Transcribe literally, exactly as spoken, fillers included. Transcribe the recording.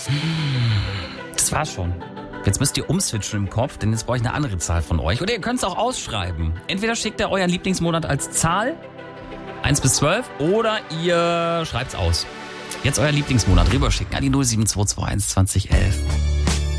Das war's schon. Jetzt müsst ihr umswitchen im Kopf, denn jetzt brauche ich eine andere Zahl von euch. Oder ihr könnt es auch ausschreiben. Entweder schickt ihr euren Lieblingsmonat als Zahl, eins bis zwölf, oder ihr schreibt's aus. Jetzt euer Lieblingsmonat rüberschicken an die null sieben zwei zwei eins zwanzig elf.